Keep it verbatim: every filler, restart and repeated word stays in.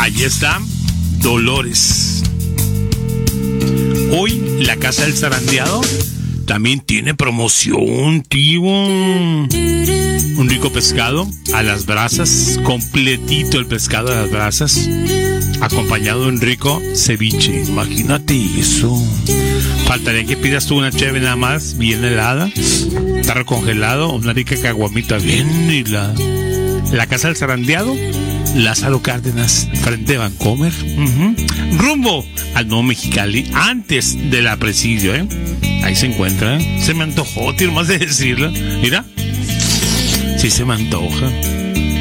Allí está Dolores. Hoy la Casa del Zarandeado también tiene promoción, tío. Un rico pescado a las brasas, completito el pescado a las brasas, acompañado de un rico ceviche. Imagínate eso. Faltaría que pidas tú una cheve nada más, bien helada, está recongelado, una rica caguamita bien helada. La Casa del Zarandeado, Lázaro Cárdenas, frente a Vancomer. Uh-huh. Rumbo al Nuevo Mexicali, antes de la Presidio, ¿eh? Ahí se encuentra, ¿eh? Se me antojó, tío, más de decirlo. Mira, sí se me antoja.